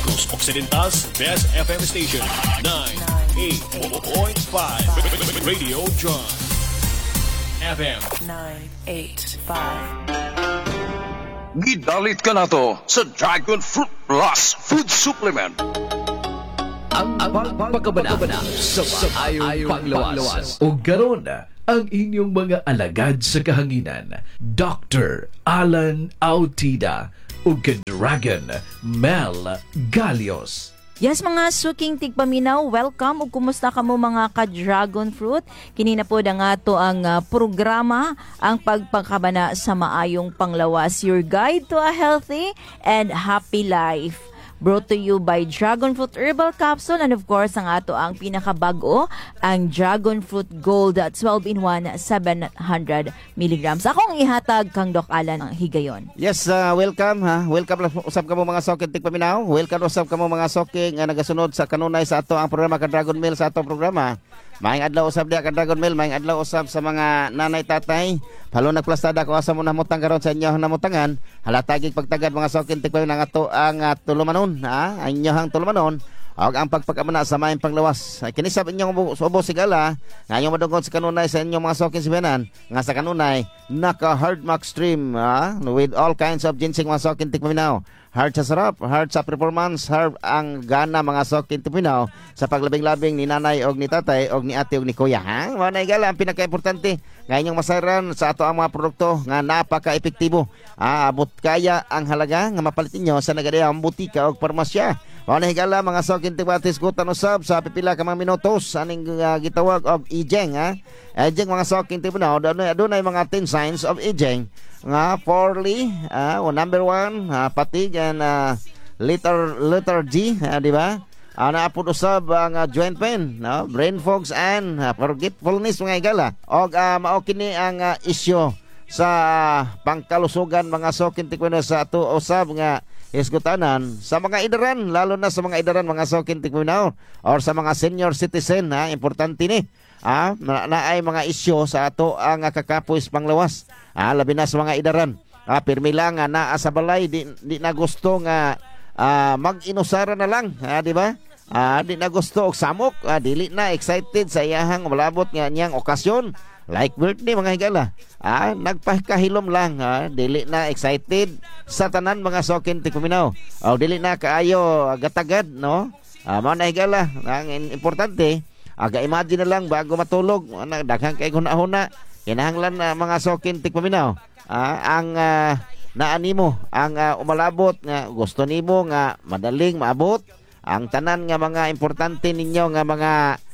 Negros Occidental's best FM station, 98.5 Radio John FM 985. Gidalit ka na to sa Dragon Fruit Plus Food Supplement. Ang pagkabana sa maayong panglawas. O garon ang inyong mga alagad sa kahanginan, Dr. Alan Autida o Dragon Mel Galios. Yes, mga suking tigpaminaw, welcome ug kumusta kamo mga ka-dragon fruit? Kinina po nga to ang programa, ang pagpangkabana sa maayong panglawas, your guide to a healthy and happy life. Brought to you by Dragon Fruit Herbal Capsule and of course ang ato ang pinakabago, ang Dragon Fruit Gold 12-in-1 700 mg. Akong ihatag kang Doc Alan ang higayon. Yes, welcome ha. Welcome usab kamo mga soking tigpaminaw. Welcome usab kamo mga soking nga nagasunod sa kanunay sa ato ang programa ka Dragon Mail sa ato programa. Maayong adlaw usab diha ka Dragon Mail, maayong adlaw usab sa mga nanay tatay. Palo nagplastada ko asa mo namutang karon sa inyo namutangan. Halatagig pagtagad mga soking tigpaminaw nga ato ang tulumanon ha. Ang inyohang tulumanon og ang pagpagkamana sa maayong panglawas. Kini sa inyong subo sigala nga inyong madungkon sa kanunay sa inyong mga soking sibanan nga sa kanunay naka Hardmax Stream with all kinds of ginseng mga soking tigpaminaw. Hard sa sarap, hard sa performance, hard ang gana mga soking tipinaw sa paglabing-labing ni nanay og ni tatay og ni ate og ni kuya. Ha? Mao na igala ang pinaka-importante nga inyong masaran sa ato ang mga produkto nga napaka-epektibo. Abot kaya ang halaga nga mapalit ninyo sa nagadayang butika og parmasya. Mao na higala mga soking tibatis gutan usab sa pipila ka mga minutos aning gitawag og aging ha. Aging mga soking tipinaw adunay mga 10 signs of aging nga poorly number 1 fatigue and letter G di ba? Naapod usab ang joint pain, no? Brain fogs and forgetfulness mga igala. Og mao kini ang issue sa pangkalusugan mga soking tikpino sa ato usab nga isgutanan sa mga idaran, lalo na sa mga idaran mga soking tikpino or sa mga senior citizen importante ni na ay mga issue sa ato ang kakapos panglawas. Labi na sa mga idaran. Pirmi lang naa sa balay di na gusto nga mag-inusara na lang, di ba? Di na gusto og samok, dili na excited sa iyahang malabot nga niyang okasyon. Like birthday mga higala. Nagpakahilom lang, dili na excited sa tanan mga sokin tikuminaw. O dili na kaayo gatagad, no? Mao na higala, ang importante, imagine na lang bago matulog, daghang kay huna-huna. Kinahanglan mga sokin tikpaminaw. Ang naanimo, ang umalabot nga gusto nimo nga madaling maabot. Ang tanan nga mga importante ninyo nga mga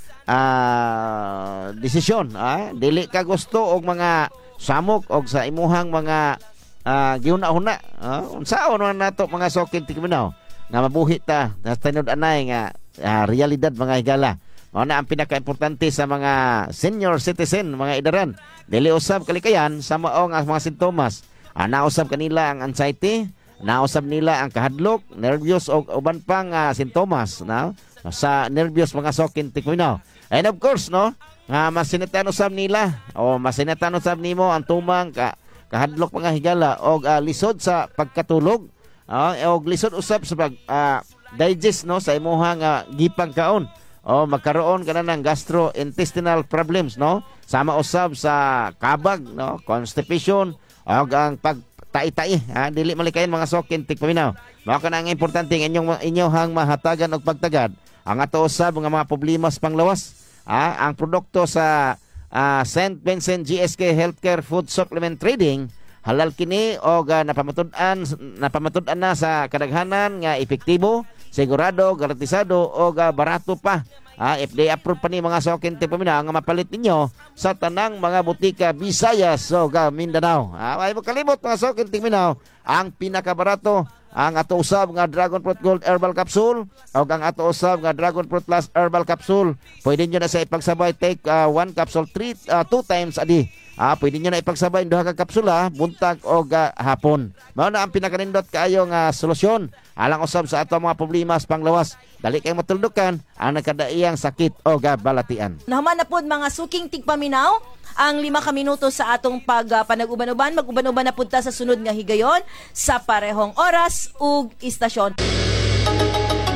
desisyon. Dili ka gusto og mga samok og sa imuhang mga gihuna-huna. Unsaon man nato mga sokin tikpaminaw nga mabuhi ta na tinud-anay nga realidad mga higala. Mao na ang pinaka-importante sa mga senior citizen, mga idaran. Dili usab kalikayan sa maong mga sintomas. Nausab kanila ang anxiety, nausab nila ang kahadlok, nervyos o uban pang sintomas sa nervyos mga sokin tikminaw. And of course, no, nga masinatan usab nila o masinatan usab nimo ang tumang kahadlok mga higala o lisod sa pagkatulog o lisod usab sa pag digest no sa imuhang gipang kaon. Magkaroon ka na ng gastrointestinal problems, no? Sama usab sa kabag, no? Constipation, o ang pagtai-tai, dili malikayan mga sokin tikpaminaw. Mao ka na ang importante inyong mahatagan og pagtagad. Ang ato usab nga mga problema sa panglawas. Ang produkto sa St. Vincent GSK Healthcare Food Supplement Trading, halal kini og napamatud-an na sa kadaghanan nga epektibo, sigurado, garantisado o barato pa. FDA approved pa ni mga sokin tipamina nga mapalit ninyo sa tanang mga butika Visayas o Mindanao. Ay mo kalimot mga sokin tipamina ang pinakabarato ang ato usab nga Dragon Fruit Gold Herbal Capsule o ang ato usab nga Dragon Fruit Plus Herbal Capsule. Pwede nyo na sa ipagsabay take 1 capsule 2 times a day. Pwede nyo na ipagsabay duha ka kapsula buntag o hapon. Mao na ang pinakanindot kaayo nga solusyon alang usab sa ato mga problema sa panglawas. Dali kay matuldukan ang nagkadaiyang sakit o balatian. Naman na pod mga suking tigpaminaw ang 5 ka minuto sa atong panag-uban-uban. Mag-uban-uban na punta sa sunod nga higayon sa parehong oras ug istasyon.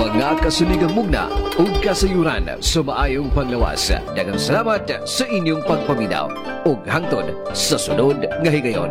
Mga kasuligang mugna o kasayuran sa maayong panglawas. Daghang salamat sa inyong pagpaminaw ug hangtod sa sunod nga higayon.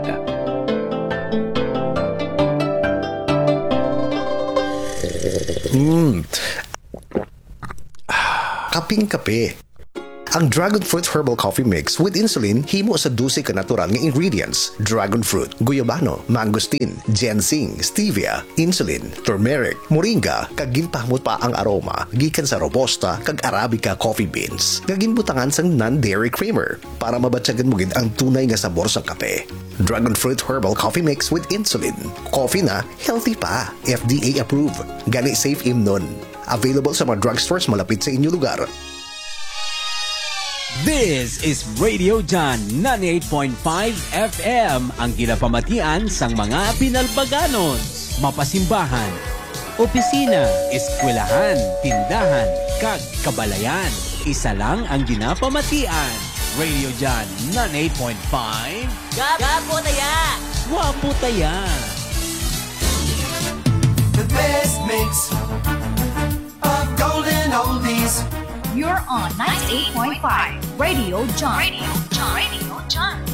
Kaping-kape. Ang Dragon Fruit Herbal Coffee Mix with Insulin himo sa 12 ka natural nga ingredients: dragon fruit, guyabano, mangosteen, ginseng, stevia, insulin, turmeric, moringa, kag ginpahmot pa ang aroma gikan sa robusta kag arabica coffee beans. Gaginbutangan sang non-dairy creamer para mabatyagan mo gid ang tunay nga sabor sa kape. Dragon Fruit Herbal Coffee Mix with Insulin. Coffee na healthy pa. FDA approved. Gani safe imnon. Available sa mga drugstores malapit sa inyong lugar. This is Radio John 98.5 FM, ang ginapamatian sang mga pinalbaganon, mapasimbahan, opisina, eskwelahan, tindahan, kag kabalayan. Isa lang ang ginapamatian. Radio John 98.5. Gapo taya! Wapo taya! The best mix of golden oldies. You're on 98.5 Radio John. Radio John. Radio John.